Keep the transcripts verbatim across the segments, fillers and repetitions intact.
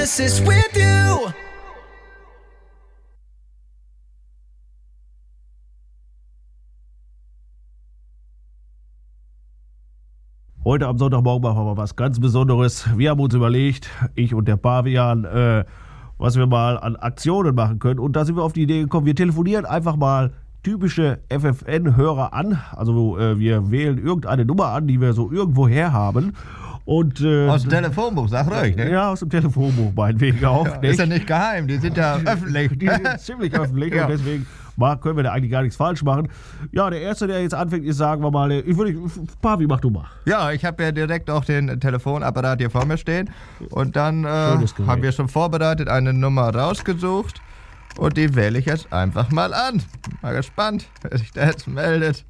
Genesis with you. Heute am Sonntagmorgen machen wir mal was ganz Besonderes. Wir haben uns überlegt, ich und der Pavian, äh, was wir mal an Aktionen machen können. Und da sind wir auf die Idee gekommen, wir telefonieren einfach mal typische F F N-Hörer an. Also äh, wir wählen irgendeine Nummer an, die wir so irgendwo her haben. Und, äh, aus dem Telefonbuch, sag ruhig, ne? Ja, aus dem Telefonbuch meinetwegen auch. Ja, nicht? ist ja nicht geheim, die sind ja öffentlich. Die sind ziemlich öffentlich Ja. und deswegen mal, können wir da eigentlich gar nichts falsch machen. Ja, der Erste, der jetzt anfängt, ist, sagen wir mal, ich würde, Pavi, mach du mal. Ja, ich habe ja direkt auch den Telefonapparat hier vor mir stehen. Und dann äh, Schönes Gerät. haben wir schon vorbereitet, eine Nummer rausgesucht. Und die wähle ich jetzt einfach mal an. Mal gespannt, wer sich da jetzt meldet.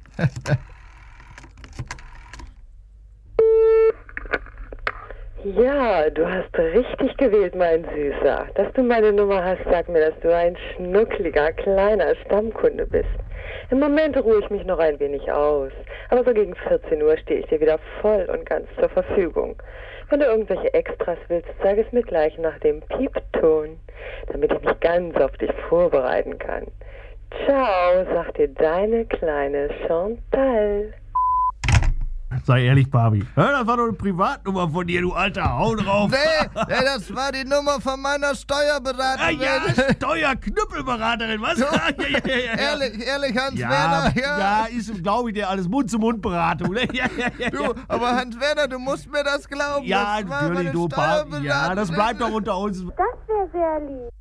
Ja, du hast richtig gewählt, mein Süßer. Dass du meine Nummer hast, sagt mir, dass du ein schnuckliger, kleiner Stammkunde bist. Im Moment ruhe ich mich noch ein wenig aus. Aber so gegen vierzehn Uhr stehe ich dir wieder voll und ganz zur Verfügung. Wenn du irgendwelche Extras willst, sag es mir gleich nach dem Piepton, damit ich mich ganz auf dich vorbereiten kann. Ciao, sagt dir deine kleine Chantal. Sei ehrlich, Pavi. Ja, das war doch eine Privatnummer von dir, du alter Hau drauf. Nee, nee, das war die Nummer von meiner Steuerberaterin. Ah, ja, Steuerknüppelberaterin, was? Ja, ja, ja, ja, ja. Ehrlich, ehrlich, Hans Ja, Werner, ja. ja, ist, glaube ich, der alles Mund-zu-Mund-Beratung. Ne? Ja, ja, ja, Du, ja. aber Hans Werner, du musst mir das glauben. Ja, das war natürlich, meine du, Pavi. Ja, das Steuerberaterin. bleibt doch unter uns. Das wäre sehr lieb.